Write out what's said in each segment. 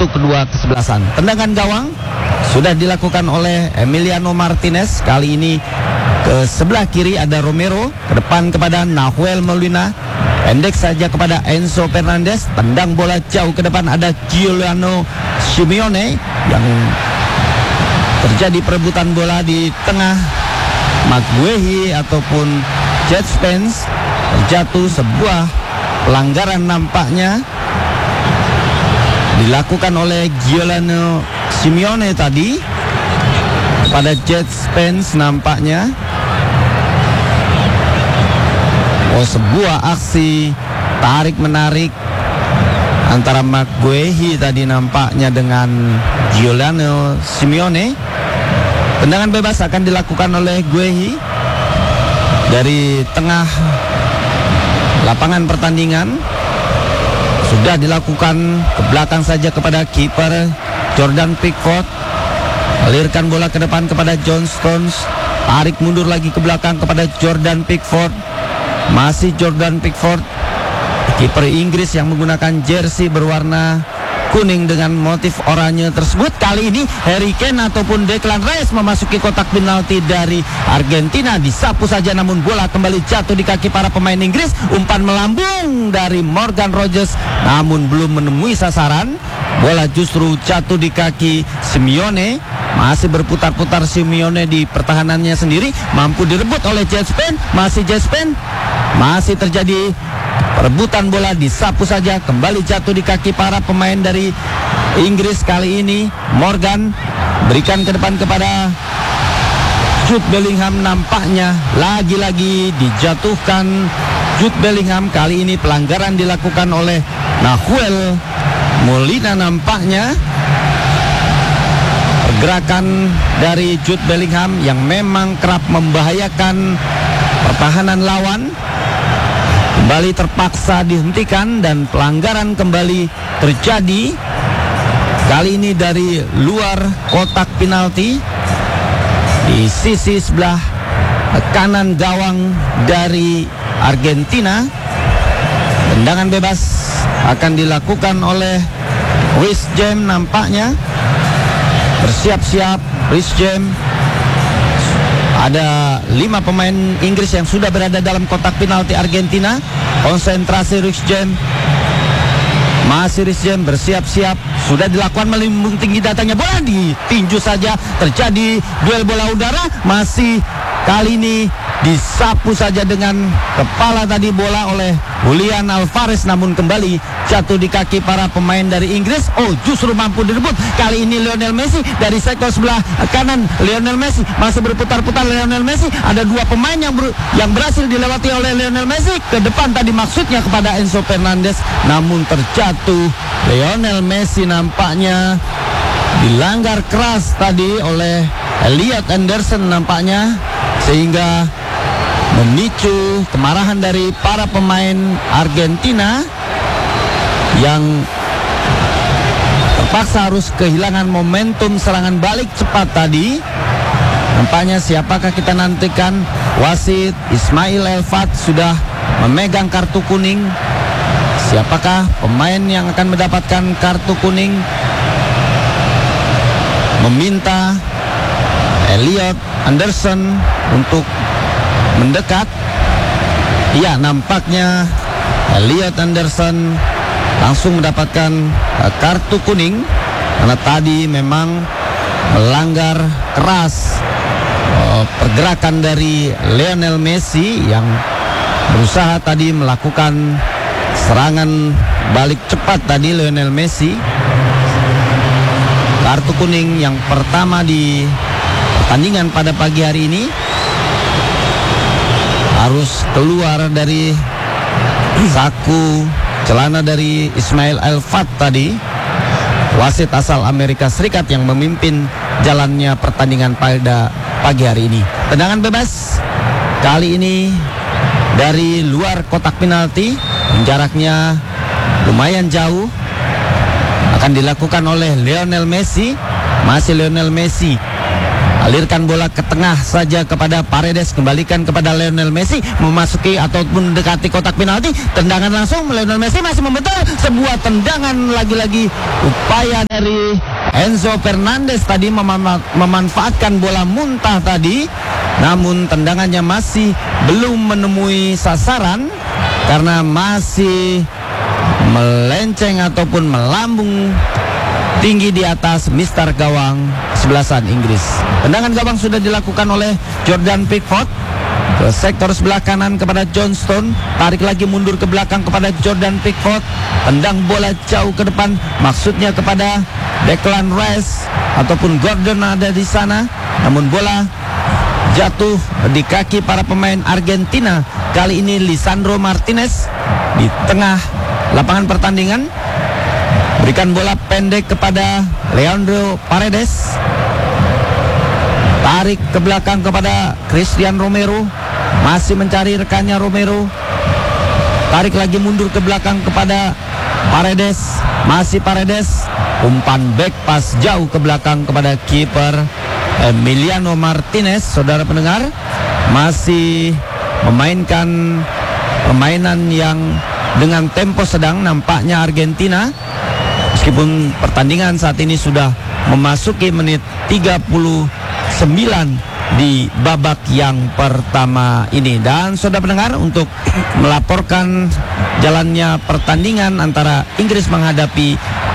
untuk kedua kesebelasan. Tendangan gawang sudah dilakukan oleh Emiliano Martinez. Kali ini ke sebelah kiri ada Romero, ke depan kepada Nahuel Molina, pendek saja kepada Enzo Fernandez. Tendang bola jauh ke depan ada Giuliano Simeone, yang terjadi perebutan bola di tengah. Maguire ataupun Jet Spence terjatuh. Sebuah pelanggaran nampaknya dilakukan oleh Giuliano Simeone tadi pada Jet Spence nampaknya. Sebuah aksi tarik menarik antara Maguire tadi nampaknya dengan Giuliano Simeone. Tendangan bebas akan dilakukan oleh Guehi dari tengah lapangan pertandingan. Sudah dilakukan ke belakang saja kepada kiper Jordan Pickford. Alirkan bola ke depan kepada John Stones. Tarik mundur lagi ke belakang kepada Jordan Pickford. Masih Jordan Pickford, kiper Inggris yang menggunakan jersey berwarna kuning dengan motif oranye tersebut. Kali ini Harry Kane ataupun Declan Rice memasuki kotak penalti dari Argentina. Disapu saja namun bola kembali jatuh di kaki para pemain Inggris. Umpan melambung dari Morgan Rogers namun belum menemui sasaran. Bola justru jatuh di kaki Simeone. Masih berputar-putar Simeone di pertahanannya sendiri. Mampu direbut oleh Jet Spence. Masih Jet Spence. Masih terjadi perebutan bola, disapu saja kembali jatuh di kaki para pemain dari Inggris. Kali ini Morgan berikan ke depan kepada Jude Bellingham. Nampaknya lagi-lagi dijatuhkan Jude Bellingham. Kali ini pelanggaran dilakukan oleh Nahuel Molina nampaknya. Pergerakan dari Jude Bellingham yang memang kerap membahayakan pertahanan lawan kembali terpaksa dihentikan dan pelanggaran kembali terjadi. Kali ini dari luar kotak penalti di sisi sebelah kanan gawang dari Argentina. Tendangan bebas akan dilakukan oleh Reece James nampaknya. Bersiap-siap Reece James. Ada 5 pemain Inggris yang sudah berada dalam kotak penalti Argentina. Konsentrasi Reece James. Masih Reece James bersiap-siap. Sudah dilakukan melimbung tinggi datangnya. Bola ditinju saja. Terjadi duel bola udara. Masih kali ini disapu saja dengan kepala tadi bola oleh Julian Alvarez. Namun kembali jatuh di kaki para pemain dari Inggris. Justru mampu direbut. Kali ini Lionel Messi dari sektor sebelah kanan. Lionel Messi masih berputar-putar. Lionel Messi, ada 2 pemain yang berhasil dilewati oleh Lionel Messi. Ke depan tadi maksudnya kepada Enzo Fernandez, namun terjatuh. Lionel Messi nampaknya dilanggar keras tadi oleh Elliot Anderson nampaknya, sehingga memicu kemarahan dari para pemain Argentina yang terpaksa harus kehilangan momentum serangan balik cepat tadi. Nampaknya siapakah kita nantikan? Wasit Ismail Elfat sudah memegang kartu kuning. Siapakah pemain yang akan mendapatkan kartu kuning? Meminta Elliot Anderson untuk mendekat. Ya, nampaknya Elliot Anderson langsung mendapatkan kartu kuning karena tadi memang melanggar keras pergerakan dari Lionel Messi yang berusaha tadi melakukan serangan balik cepat tadi. Lionel Messi, kartu kuning yang pertama di pertandingan pada pagi hari ini, harus keluar dari saku celana dari Ismail Elfat tadi, wasit asal Amerika Serikat yang memimpin jalannya pertandingan pada pagi hari ini. Tendangan bebas kali ini dari luar kotak penalti, jaraknya lumayan jauh, akan dilakukan oleh Lionel Messi. Masih Lionel Messi Alirkan bola ke tengah saja kepada Paredes, kembalikan kepada Lionel Messi, memasuki ataupun mendekati kotak penalti, tendangan langsung. Lionel Messi masih membetul, sebuah tendangan lagi-lagi. Upaya dari Enzo Fernandez tadi memanfaatkan bola muntah tadi, namun tendangannya masih belum menemui sasaran karena masih melenceng ataupun melambung tinggi di atas mister gawang sebelasan Inggris. Tendangan gawang sudah dilakukan oleh Jordan Pickford ke sektor sebelah kanan kepada Johnston, tarik lagi mundur ke belakang kepada Jordan Pickford, tendang bola jauh ke depan, maksudnya kepada Declan Rice ataupun Gordon ada di sana, namun bola jatuh di kaki para pemain Argentina. Kali ini Lisandro Martinez di tengah lapangan pertandingan berikan bola pendek kepada Leandro Paredes, tarik ke belakang kepada Christian Romero, masih mencari rekannya Romero, tarik lagi mundur ke belakang kepada Paredes, masih Paredes, umpan back pass jauh ke belakang kepada kiper Emiliano Martinez. Saudara pendengar, masih memainkan permainan yang dengan tempo sedang nampaknya Argentina, meskipun pertandingan saat ini sudah memasuki menit 39 di babak yang pertama ini. Dan saudara pendengar, untuk melaporkan jalannya pertandingan antara Inggris menghadapi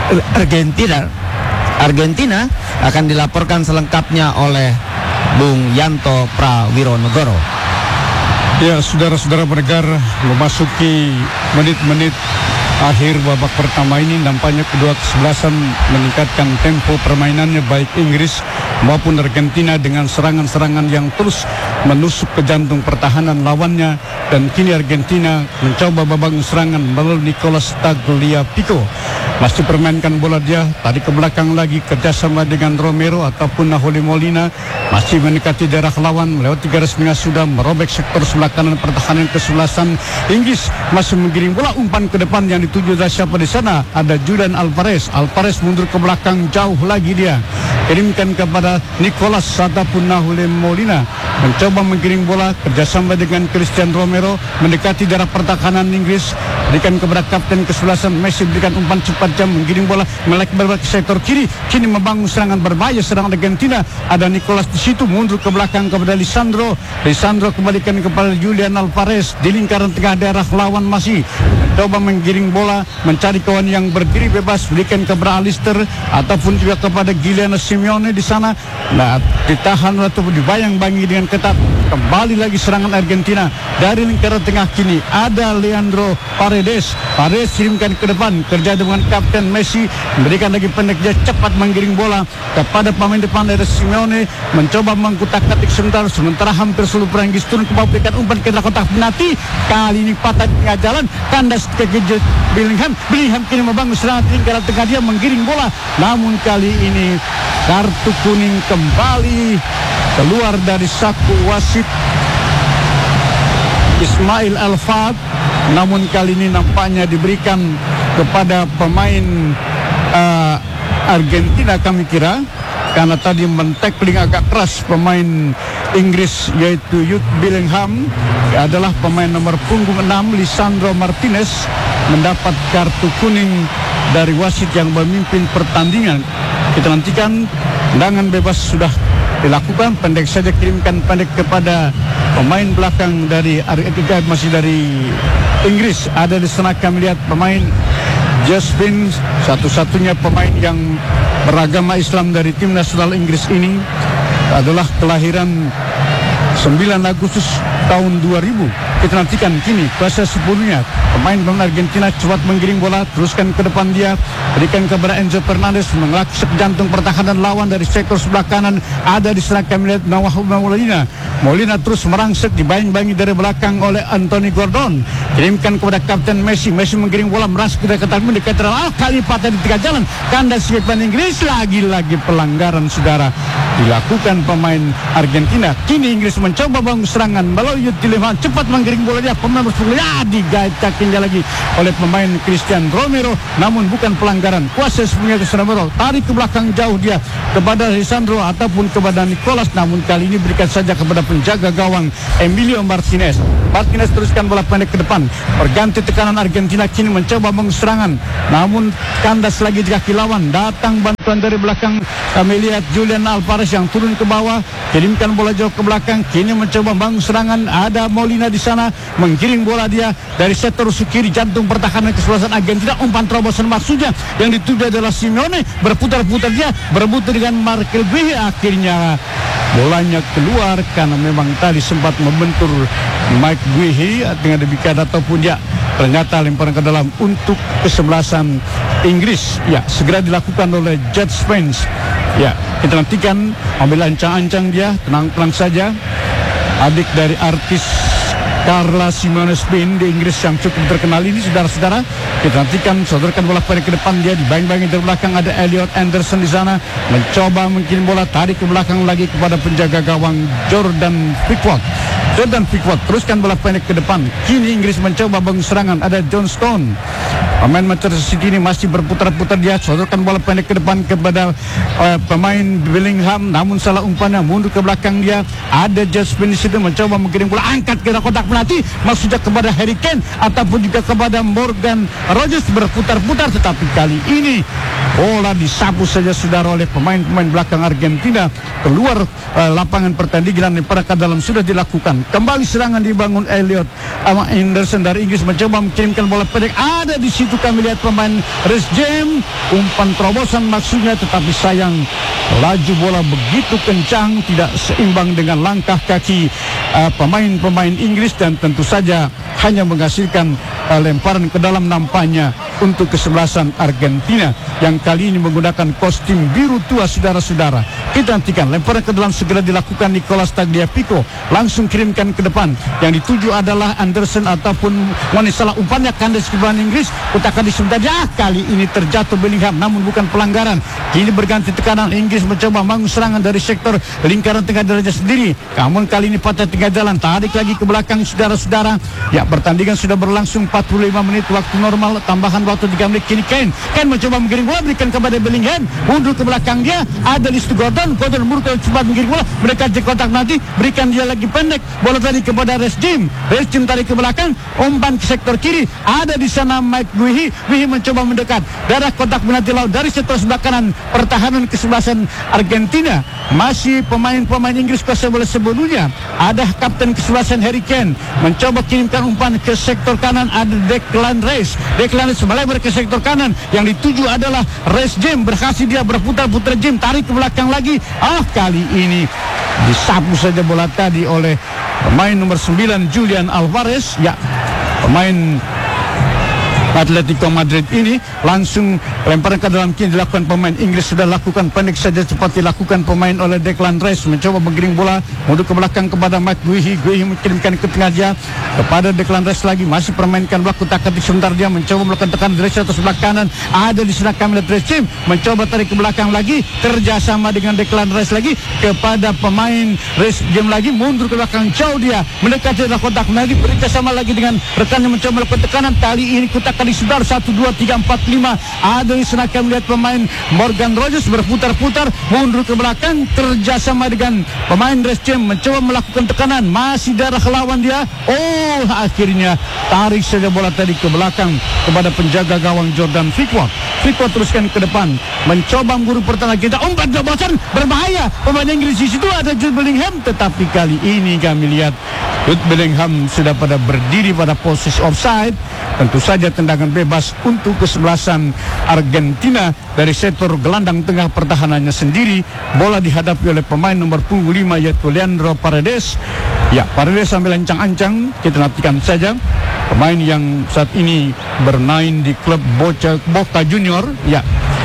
Argentina akan dilaporkan selengkapnya oleh Bung Yanto Prawironegoro. Ya, saudara-saudara pendengar, memasuki menit-menit akhir babak pertama ini, nampaknya kedua kesebelasan meningkatkan tempo permainannya, baik Inggris maupun Argentina, dengan serangan-serangan yang terus menusuk ke jantung pertahanan lawannya. Dan kini Argentina mencoba membangun serangan melalui Nicolas Tagliafico, masih permainkan bola dia, tadi ke belakang lagi, kerjasama dengan Romero ataupun Nahuel Molina, masih mendekati daerah lawan, melewati garis tengah sudah merobek sektor sebelah kanan pertahanan kesebelasan Inggris, masih menggiring bola umpan ke depan yang dituju dari siapa di sana, ada Julian Alvarez. Alvarez mundur ke belakang jauh lagi, dia kirimkan kepada Nicolas ataupun Nahuel Molina, mencoba menggiring bola kerjasama dengan Christian Romero, mendekati daerah pertahanan Inggris, berikan kepada kapten kesebelasan Messi, berikan umpan cepat jam, menggiring bola melek ke sektor kiri, kini membangun serangan berbahaya serang Argentina, ada Nicolas di situ, mundur ke belakang kepada Lisandro kembalikan kepada Julian Alvarez di lingkaran tengah daerah lawan, masih mencoba menggiring bola, mencari kawan yang berdiri bebas, berikan kepada Alister ataupun juga kepada Giuliano Simeone di sana. Nah, ditahan atau dibayang-bangi dengan ketat. Kembali lagi serangan Argentina dari lingkaran tengah, kini ada Leandro Paredes kirimkan ke depan, kerja dengan kapten Messi, memberikan lagi pendek, dia cepat menggiring bola kepada pemain depan dari Simeone, mencoba mengkutak-katik sementara hampir seluruh Prancis turun ke bawah, berikan umpan ke dalam kotak penalti, kali ini patah di tengah jalan, kandas ke Bellingham kini membangun serangan lingkaran tengah, dia menggiring bola, namun kali ini kartu kuning kembali keluar dari saku wasit Ismail Al-Fad. Namun kali ini nampaknya diberikan kepada pemain Argentina, kami kira, karena tadi men-tackling agak keras pemain Inggris, yaitu Jude Bellingham, adalah pemain nomor punggung 6 Lisandro Martinez, mendapat kartu kuning dari wasit yang memimpin pertandingan. Kita nantikan tendangan bebas sudah dilakukan, pendek saja, kirimkan pendek kepada pemain belakang dari masih dari Inggris. Ada di sana kami lihat pemain Jasmine, satu-satunya pemain yang beragama Islam dari tim nasional Inggris ini, adalah kelahiran 9 Agustus tahun 2000. Kita nantikan kini fase 10-nya. Pemain Argentina cepat menggiring bola, teruskan ke depan dia, berikan kepada Enzo Fernandez, mengelak jantung pertahanan lawan dari sektor sebelah kanan. Ada di sana kami lihat Molina terus merangsek, dibayang-bayangi dari belakang oleh Anthony Gordon, kirimkan kepada kapten Messi menggiring bola, merangsek ke dekat mendekati kali patah di tengah jalan, kandas pemain Inggris, lagi-lagi pelanggaran saudara dilakukan pemain Argentina. Kini Inggris mencoba bangun serangan melalui Jude Bellingham, cepat menggiring bola dia, pemain bersebut digait kaki ditinjau lagi oleh pemain Christian Romero, namun bukan pelanggaran. Kuasa sepunya ke Romero, tarik ke belakang jauh dia kepada Lisandro ataupun kepada Nicolas, namun kali ini berikan saja kepada penjaga gawang Emilio Martinez. Martinez teruskan bola pendek ke depan, berganti tekanan Argentina kini mencoba serangan, namun kandas lagi di kaki lawan. Datang bantuan dari belakang, kami lihat Julian Alvarez yang turun ke bawah, kirimkan bola jauh ke belakang, kini mencoba bangun serangan. Ada Molina di sana, menggiring bola dia dari sektor kiri jantung pertahanan kesebelasan Argentina. Umpan terobosan maksudnya yang dituju adalah Simeone, berputar-putar dia berebut dengan Markel Guehi, akhirnya bolanya keluar karena memang tadi sempat membentur Mike Guehi. Dengan demikian ataupun dia ternyata lemparan ke dalam untuk kesebelasan Inggris. Ya, segera dilakukan oleh Jet Spence. Ya, kita nantikan ambil ancang-ancang dia, tenang-tenang saja. Adik dari artis Carla Simone Spain di Inggris yang cukup terkenal ini, saudara-saudara. Kita nantikan, sodorkan bola pendek ke depan dia, dibayang-bayangin dari belakang. Ada Elliot Anderson di sana, mencoba mungkin bola tarik ke belakang lagi kepada penjaga gawang Jordan Pickford. Teruskan bola pendek ke depan. Kini Inggris mencoba bangun serangan. Ada John Stone, pemain Manchester City ini masih berputar-putar dia, sodorkan bola pendek ke depan kepada pemain Bellingham, namun salah umpannya, mundur ke belakang dia. Ada Jasper di situ mencoba mengirim bola, angkat ke kotak penalti, maksudnya kepada Harry Kane ataupun juga kepada Morgan Rogers, berputar-putar, tetapi kali ini bola disapu saja saudara oleh pemain-pemain belakang Argentina keluar lapangan pertandingan. Pada dalam sudah dilakukan kembali serangan, dibangun Elliot Anderson dari Inggris mencoba mengirimkan bola pendek. Ada di situ kami lihat pemain Reece James, umpan terobosan maksudnya, tetapi sayang laju bola begitu kencang tidak seimbang dengan langkah kaki pemain-pemain Inggris, dan tentu saja hanya menghasilkan lemparan ke dalam nampaknya untuk kesebelasan Argentina yang kali ini menggunakan kostum biru tua, saudara-saudara. Kita nantikan lemparan ke dalam segera dilakukan Nicolas Tagliafico, langsung kirimkan ke depan. Yang dituju adalah Anderson ataupun salah umpannya kandas ke belakang Inggris, utakan di sebentar. Kali ini terjatuh Bellingham, namun bukan pelanggaran. Kini berganti tekanan, Inggris mencoba bangun serangan dari sektor lingkaran tengah jalannya sendiri. Namun kali ini patah tengah jalan, tarik lagi ke belakang, saudara-saudara. Ya, pertandingan sudah berlangsung 45 menit waktu normal, tambahan waktu 3 menit. Kini Kane mencoba menggiring bola, berikan kepada Bellingham, mundur ke belakang dia. Ada di situ Gordon mundur cepat menggiring bola, mendekati kotak nanti, berikan dia lagi pendek, bola tadi kepada Reece James tarik ke belakang, umpan ke sektor kiri. Ada di sana Mike Guehi mencoba mendekat darah kotak penalti laut dari sektor sebelah kanan pertahanan kesebelasan Argentina. Masih pemain-pemain Inggris kuasa bola sebelumnya. Ada kapten kesebelasan Harry Kane mencoba kirimkan umpan ke sektor kanan. Ada Declan Rice melebar ke sektor kanan, yang dituju adalah Reece James, berhasil dia berputar-putar. James tarik ke belakang lagi. Kali ini disapu saja bola tadi oleh pemain nomor 9 Julian Alvarez. Ya, pemain Atletico Madrid ini langsung lemparan ke dalam, kini dilakukan pemain Inggris, sudah lakukan pendek saja cepat dilakukan pemain oleh Declan Rice, mencoba menggiring bola mundur ke belakang kepada Mike Guehi mengirimkan ke tengah dia kepada Declan Rice lagi, masih permainkan bola kutak-katik sebentar, dia mencoba melakukan tekanan dari atas sebelah kanan. Ada di sana Kamil Trezim mencoba tarik ke belakang lagi, kerjasama dengan Declan Rice lagi kepada pemain Reece James lagi, mundur ke belakang jauh dia mendekati kotak lagi, bekerjasama lagi dengan rekannya mencoba melakukan tekanan. Kali ini kutak di sebar 1, 2, 3, 4, 5. Ada di sana kami lihat pemain Morgan Rogers berputar-putar mundur ke belakang, kerjasama dengan pemain Reece James mencoba melakukan tekanan, masih darah lawan dia. Akhirnya tarik saja bola tadi ke belakang kepada penjaga gawang Jordan Pickford teruskan ke depan, mencoba memburu pertahanan kita. Umpan terobosan berbahaya, pemain Inggris di situ ada Jude Bellingham, tetapi kali ini kami lihat Jude Bellingham sudah pada berdiri pada posisi offside. Tentu saja tendangan bebas untuk kesebelasan Argentina dari sektor gelandang tengah pertahanannya sendiri. Bola dihadapi oleh pemain nomor 5 yaitu Leandro Paredes. Ya, Paredes sambil ancang-ancang, kita nantikan saja. Pemain yang saat ini bermain di klub Boca Junior. Ya,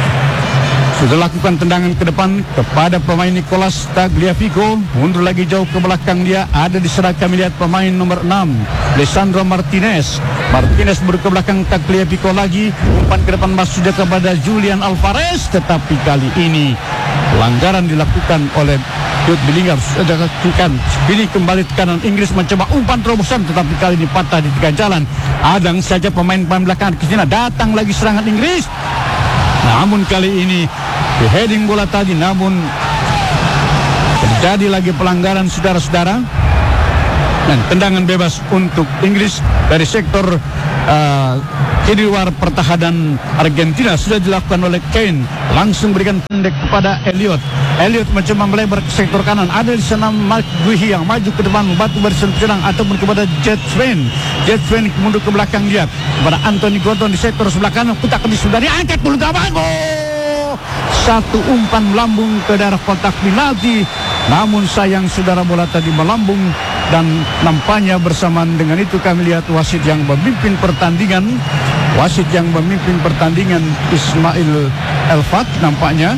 sudah lakukan tendangan ke depan kepada pemain Nicolas Tagliafico, mundur lagi jauh ke belakang dia. Ada di sana kami lihat pemain nomor 6 Lisandro Martinez mundur ke belakang Tagliafico lagi, umpan ke depan masuknya kepada Julian Alvarez, tetapi kali ini pelanggaran dilakukan oleh Jude Bellingham sudah lakukan. Ini kembali ke kanan. Inggris mencoba umpan terobosan, tetapi kali ini patah di tengah jalan. Adang saja pemain belakang ke sini. Datang lagi serangan Inggris. Namun kali ini di heading bola tadi, namun terjadi lagi pelanggaran, saudara-saudara. Dan tendangan bebas untuk Inggris dari sektor kiri luar pertahanan Argentina sudah dilakukan oleh Kane. Langsung berikan pendek kepada Elliot. Elliot mencoba melebar ke sektor kanan. Ada di sana Mark Guehi yang maju ke depan membantu barisan penyerang ataupun kepada Jet Sven. Jet Sven mundur ke belakang dia kepada Anthony Gordon di sektor sebelah kanan. Putar ke sebelah, angkat bulu gawang. Satu umpan melambung ke daerah kotak penalti. Namun sayang, saudara, bola tadi melambung. Dan nampaknya bersamaan dengan itu kami lihat wasit yang memimpin pertandingan. Wasit yang memimpin pertandingan Ismail Elfat nampaknya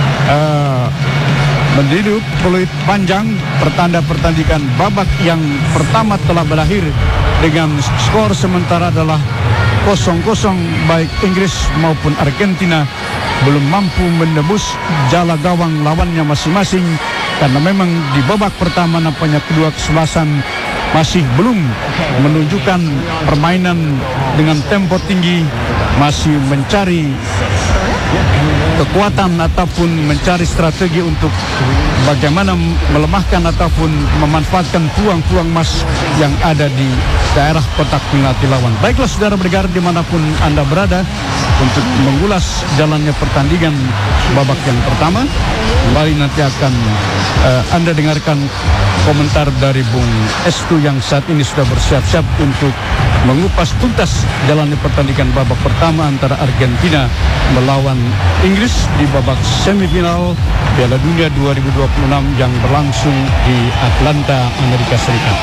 meniup peluit panjang, pertanda pertandingan babak yang pertama telah berakhir dengan skor sementara adalah 0-0. Baik Inggris maupun Argentina belum mampu menembus jala gawang lawannya masing-masing, karena memang di babak pertama nampaknya kedua kesebelasan masih belum menunjukkan permainan dengan tempo tinggi, masih mencari kekuatan ataupun mencari strategi untuk bagaimana melemahkan ataupun memanfaatkan peluang-peluang emas yang ada di daerah kotak penalti lawan. Baiklah saudara pendengar dimanapun Anda berada, untuk mengulas jalannya pertandingan babak yang pertama, kembali nanti akan Anda dengarkan komentar dari Bung Estu yang saat ini sudah bersiap-siap untuk mengupas tuntas jalannya pertandingan babak pertama antara Argentina melawan Inggris di babak semifinal Piala Dunia 2026 yang berlangsung di Atlanta, Amerika Serikat.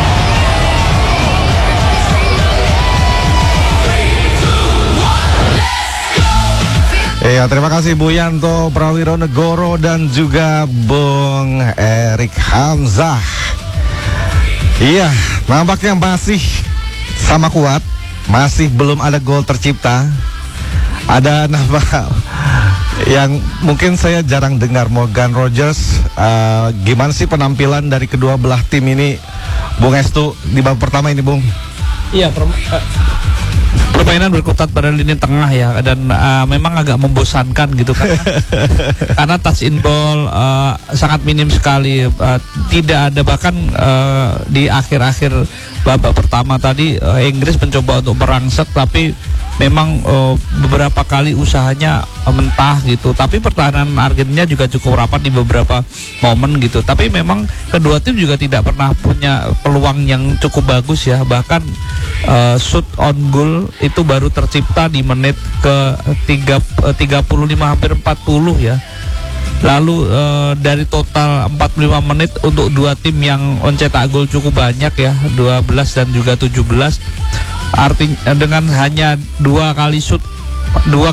Ya, terima kasih Bu Yanto Prawiro Negoro dan juga Bung Erik Hamzah. Iya, nampaknya masih sama kuat, masih belum ada gol tercipta. Ada nama yang mungkin saya jarang dengar, Morgan Rogers. Gimana sih penampilan dari kedua belah tim ini, Bung Estu, di babak pertama ini, Bung? Iya, permainan berkutat pada lini tengah ya, dan memang agak membosankan gitu kan. Karena touch in ball sangat minim sekali, tidak ada, bahkan di akhir-akhir babak pertama tadi Inggris mencoba untuk merangsek, tapi memang beberapa kali usahanya mentah gitu. Tapi pertahanan Argentina juga cukup rapat di beberapa momen gitu. Tapi memang kedua tim juga tidak pernah punya peluang yang cukup bagus ya. Bahkan shoot on goal itu baru tercipta di menit ke 35 hampir 40 ya. Lalu dari total 45 menit untuk dua tim yang mencetak gol cukup banyak ya, 12 dan juga 17. Artinya dengan hanya dua kali shoot ini,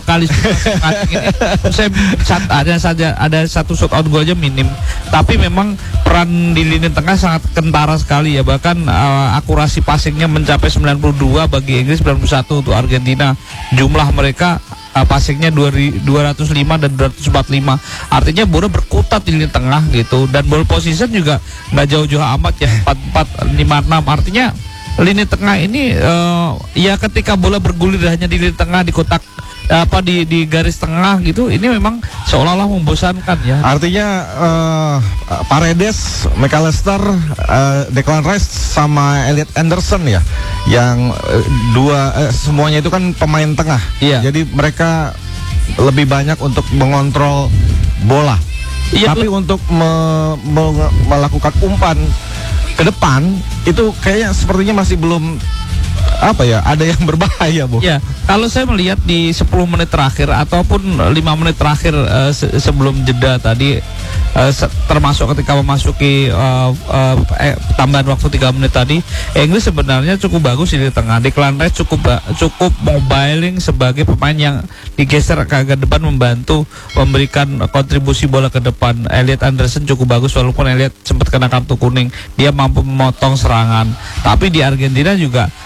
ada satu shoot on goal aja minim. Tapi memang peran di lini tengah sangat kentara sekali ya. Bahkan akurasi passingnya mencapai 92 bagi Inggris, 91 untuk Argentina. Jumlah mereka passingnya 205 dan 245. Artinya bola berkutat di lini tengah gitu. Dan ball position juga nggak jauh-jauh amat ya, 44-56. Artinya lini tengah ini ya ketika bola bergulir hanya di lini tengah, di kotak di garis tengah gitu, ini memang seolah-olah membosankan ya. Artinya Paredes, McAllister, Declan Rice sama Elliot Anderson ya, yang semuanya itu kan pemain tengah. Iya. Jadi mereka lebih banyak untuk mengontrol bola. Iya, tapi untuk melakukan umpan ke depan itu kayaknya sepertinya masih belum ada yang berbahaya, Bu. Ya, kalau saya melihat di 10 menit terakhir ataupun 5 menit terakhir sebelum jeda tadi, termasuk ketika memasuki tambahan waktu 3 menit tadi, Inggris sebenarnya cukup bagus di tengah. Declan Rice cukup mobiling sebagai pemain yang digeser ke depan, membantu memberikan kontribusi bola ke depan. Elliot Anderson cukup bagus, walaupun Elliot sempat kena kartu kuning. Dia mampu memotong serangan. Tapi di Argentina juga tidak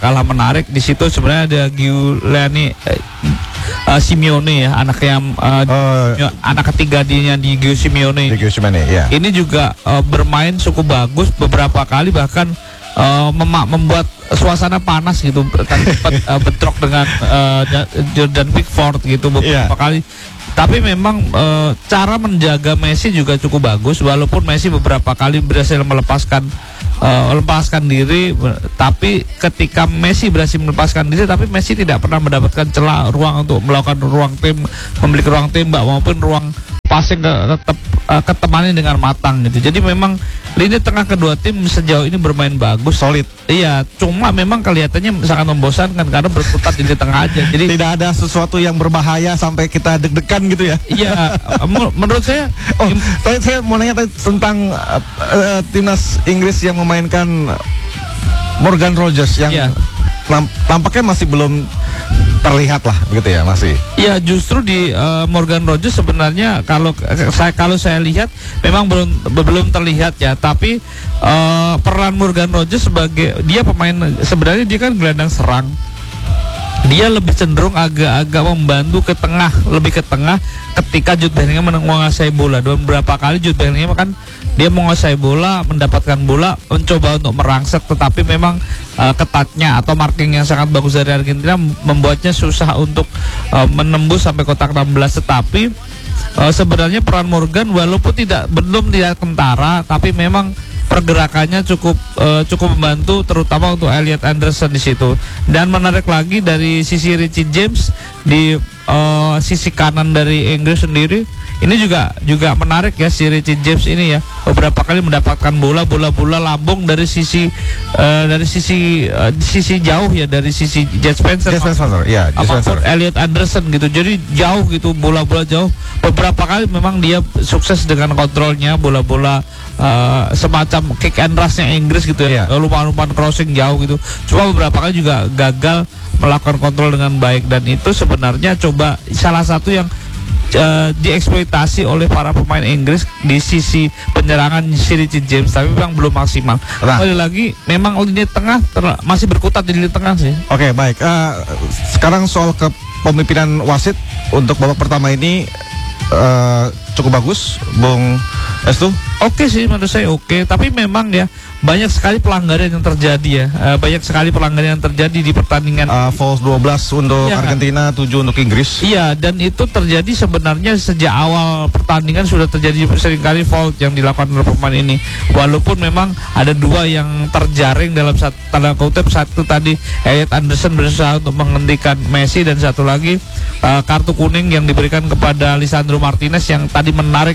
kalah menarik. Di situ sebenarnya ada Giuliani Simeone ya, anak ketiga dia di Gio Simeone. Ya. Ini juga bermain cukup bagus beberapa kali, bahkan membuat suasana panas gitu. Tadi sempat bentrok dengan Jordan Pickford gitu beberapa kali. Tapi memang cara menjaga Messi juga cukup bagus, walaupun Messi beberapa kali berhasil melepaskan diri, tapi ketika Messi berhasil melepaskan diri, tapi Messi tidak pernah mendapatkan celah ruang untuk melakukan memiliki ruang tembak maupun ruang passing tetap ketemani dengan matang gitu. Jadi memang lini tengah kedua tim sejauh ini bermain bagus, solid. Iya, cuma memang kelihatannya sangat membosankan karena berkutat di tengah aja. Jadi tidak ada sesuatu yang berbahaya sampai kita deg-degan gitu ya. Iya, menurut saya. Tadi saya mau nanya tentang timnas Inggris yang memainkan Morgan Rogers yang tampaknya masih belum terlihat lah begitu ya, masih. Ya, justru di Morgan Rogers sebenarnya kalau saya lihat memang belum terlihat ya, tapi peran Morgan Rogers sebagai dia pemain, sebenarnya dia kan gelandang serang. Dia lebih cenderung agak membantu lebih ke tengah ketika Jude Bellingham menguasai bola. Dan beberapa kali Jude Bellingham kan dia menguasai bola, mendapatkan bola, mencoba untuk merangsek, tetapi memang ketatnya atau marking yang sangat bagus dari Argentina membuatnya susah untuk menembus sampai kotak 16. Tetapi sebenarnya peran Morgan walaupun belum tidak kentara, tapi memang pergerakannya cukup membantu, terutama untuk Elliot Anderson di situ. Dan menarik lagi dari sisi Richie James di sisi kanan dari Inggris sendiri, ini juga menarik ya si Richie James ini ya. Beberapa kali mendapatkan bola lambung dari sisi jauh ya, dari sisi Jet Spencer ya, apapun Elliot Anderson gitu. Jadi jauh gitu, bola-bola jauh. Beberapa kali memang dia sukses dengan kontrolnya bola-bola semacam kick and rush-nya Inggris gitu ya, umpan-umpan crossing jauh gitu. Cuma beberapa kali juga gagal melakukan kontrol dengan baik, dan itu sebenarnya salah satu yang dieksploitasi oleh para pemain Inggris di sisi penyerangan si Richie James, tapi memang belum maksimal. Kembali lagi, memang lini tengah masih berkutat di lini tengah sih. Oke, baik. Sekarang soal kepemimpinan wasit untuk babak pertama ini cukup bagus, Bung Estu. Oke sih, menurut saya oke. Tapi memang ya banyak sekali pelanggaran yang terjadi ya. Banyak sekali pelanggaran yang terjadi di pertandingan. False 12 untuk Argentina, 7 untuk Inggris. Iya, dan itu terjadi sebenarnya sejak awal pertandingan sudah terjadi seringkali fault yang dilakukan oleh pemain ini. Walaupun memang ada dua yang terjaring dalam tanda kutip, satu tadi Elliot Anderson berusaha untuk menghentikan Messi, dan satu lagi kartu kuning yang diberikan kepada Lisandro Martinez yang tadi menarik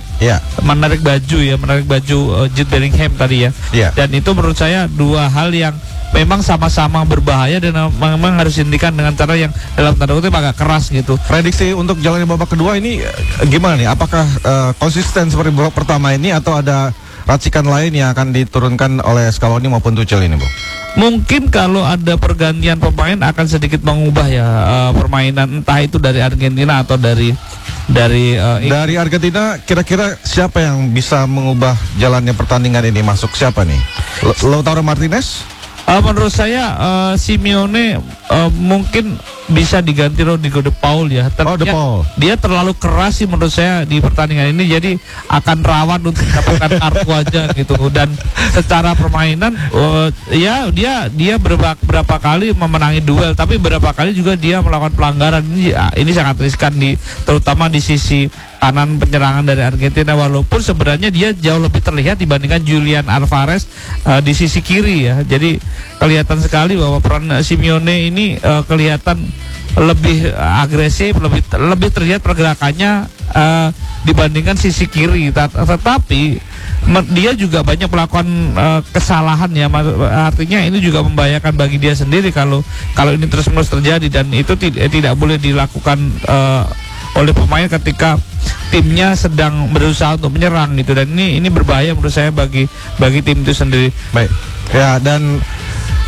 baju Jude Bellingham tadi ya. Dan itu menurut saya dua hal yang memang sama-sama berbahaya dan memang harus dihentikan dengan cara yang dalam tanda kutip agak keras gitu. Prediksi untuk jalannya babak kedua ini gimana nih? Apakah konsisten seperti babak pertama ini atau ada racikan lain yang akan diturunkan oleh Scaloni maupun Tuchel ini, Bu? Mungkin kalau ada pergantian pemain akan sedikit mengubah ya permainan, entah itu dari Argentina atau dari Argentina. Kira-kira siapa yang bisa mengubah jalannya pertandingan ini? Masuk siapa nih? Lautaro Martinez? Menurut saya Simeone mungkin bisa diganti Rodrigo De Paul ya. Dia terlalu keras sih menurut saya di pertandingan ini, jadi akan rawan untuk mendapatkan kartu aja gitu. Dan secara permainan dia berapa kali memenangi duel, tapi berapa kali juga dia melakukan pelanggaran. Ini sangat riskan terutama di sisi kanan penyerangan dari Argentina, walaupun sebenarnya dia jauh lebih terlihat dibandingkan Julian Alvarez di sisi kiri ya. Jadi kelihatan sekali bahwa peran Simeone ini kelihatan lebih agresif, lebih terlihat pergerakannya dibandingkan sisi kiri. Tetapi dia juga banyak melakukan kesalahan ya, artinya ini juga membahayakan bagi dia sendiri kalau ini terus-menerus terjadi, dan itu tidak boleh dilakukan oleh pemain ketika timnya sedang berusaha untuk menyerang gitu. Dan ini berbahaya menurut saya bagi tim itu sendiri. Baik. Ya, dan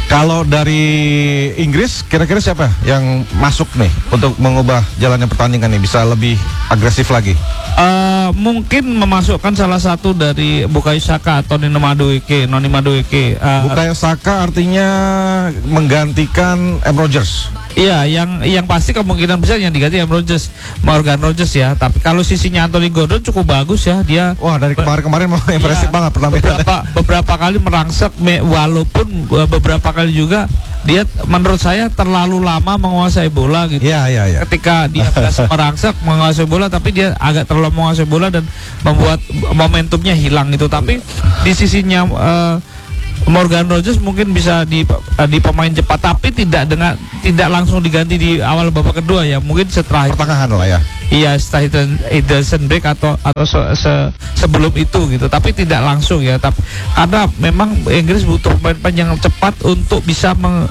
Kalau dari Inggris, kira-kira siapa yang masuk nih untuk mengubah jalannya pertandingan nih, bisa lebih agresif lagi? Mungkin memasukkan salah satu dari Bukayo Saka atau Noni Madueke. Bukayo Saka artinya menggantikan M. Rogers. Iya, yang pasti kemungkinan besar yang diganti Morgan Rogers ya. Tapi kalau sisinya Anthony Gordon cukup bagus ya, dia. Wah, dari kemarin mau impresif banget pertamanya. Beberapa kali merangsek, walaupun beberapa kali juga dia menurut saya terlalu lama menguasai bola gitu. Iya. Ketika dia merangsek menguasai bola, tapi dia agak terlalu menguasai bola dan membuat momentumnya hilang gitu. Tapi di sisinya Morgan Rogers mungkin bisa di pemain cepat, tapi tidak langsung diganti di awal babak kedua ya, mungkin setelah pertengahan lah ya. Iya, setelah Ederson break atau sebelum itu gitu, tapi tidak langsung ya. Tapi karena memang Inggris butuh pemain yang cepat untuk bisa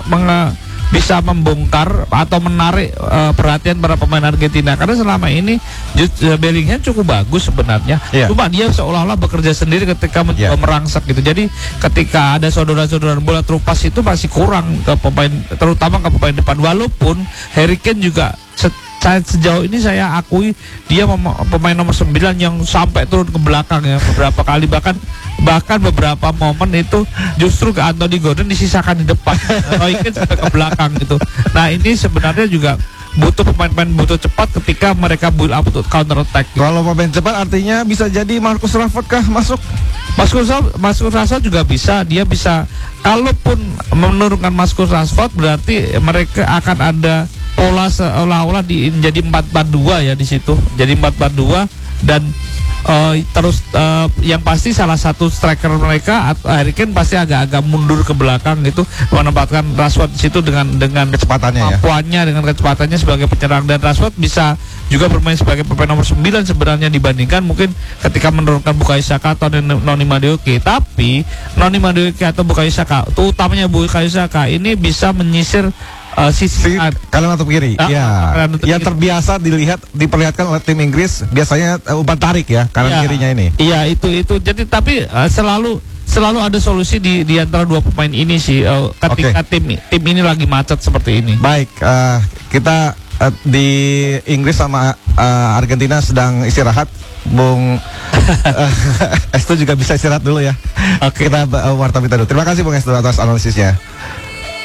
bisa membongkar atau menarik perhatian para pemain Argentina, karena selama ini Bellingham cukup bagus sebenarnya, cuma dia seolah-olah bekerja sendiri ketika mencoba merangsek gitu. Jadi ketika ada saudara-saudara bola terupas itu masih kurang ke pemain, terutama ke pemain depan. Walaupun Harry Kane juga sejauh ini saya akui dia pemain nomor 9 yang sampai turun ke belakang ya beberapa kali, bahkan beberapa momen itu justru ke Anthony Gordon disisakan di depan, Roy Keane sampai ke belakang gitu. Nah, ini sebenarnya juga butuh pemain-pemain butuh cepat ketika mereka build up untuk counter attack gitu. Kalau pemain cepat artinya bisa jadi Marcus Rashford kah masuk? Marcus Rashford juga bisa, dia bisa. Kalaupun menurunkan Marcus Rashford berarti mereka akan ada pola seolah-olah jadi 4-4-2 ya di situ. Jadi 4-4-2 dan terus yang pasti salah satu striker mereka Harry Kane pasti agak-agak mundur ke belakang gitu, menempatkan Rashford di situ dengan kecepatannya kemampuannya, dengan kecepatannya sebagai penyerang. Dan Rashford bisa juga bermain sebagai pemain nomor 9 sebenarnya dibandingkan mungkin ketika menurunkan Bukayo Saka atau Noni Madueke. Tapi Noni Madueke atau Bukayo Saka, utamanya Bukayo Saka ini bisa menyisir sisi kanan atau kiri. Yang terbiasa diperlihatkan oleh tim Inggris biasanya umpan tarik ya, kanan kirinya ini. Iya, itu. Jadi tapi selalu ada solusi di antara dua pemain ini sih ketika tim ini lagi macet seperti ini. Baik, kita di Inggris sama Argentina sedang istirahat. Bung Estu juga bisa istirahat dulu ya. Kita warta berita dulu. Terima kasih Bung Estu atas analisisnya.